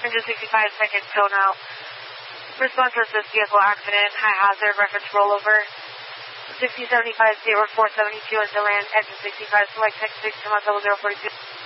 Engine 65, second tone out. Response to this vehicle accident, high hazard, reference rollover. 6075, state road 472 until land, engine 65, select text 6 to 042.